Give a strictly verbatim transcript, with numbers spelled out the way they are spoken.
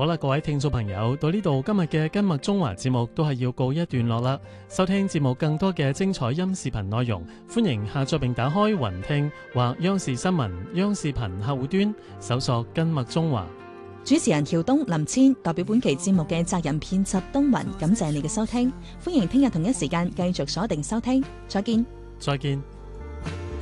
好啦，各位聽眾朋友，到呢度今日嘅今麥中華節目都係要告一段落啦。收聽節目更多嘅精彩音視頻內容，歡迎下載並打開雲聽或央視新聞央視頻客戶端，搜索今麥中華。 主持人喬東、林千代表本期節目嘅責任編輯東雲，感謝你嘅收聽，歡迎聽日同一時間繼續鎖定收聽，再見。 再見。